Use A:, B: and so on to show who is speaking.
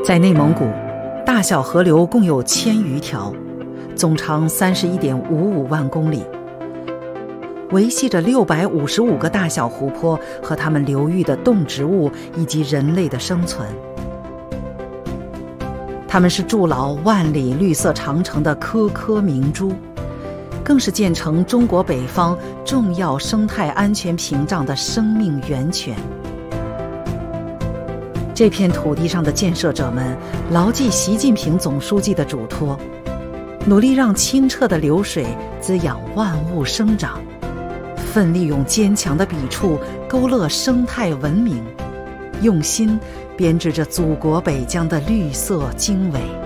A: 在内蒙古，大小河流共有1000余条，总长31.55万公里，维系着655个大小湖泊和它们流域的动植物以及人类的生存。它们是筑牢万里绿色长城的颗颗明珠，更是建成中国北方重要生态安全屏障的生命源泉。这片土地上的建设者们牢记习近平总书记的嘱托，努力让清澈的流水滋养万物生长，奋力用坚强的笔触勾勒生态文明，用心编织着祖国北疆的绿色经纬。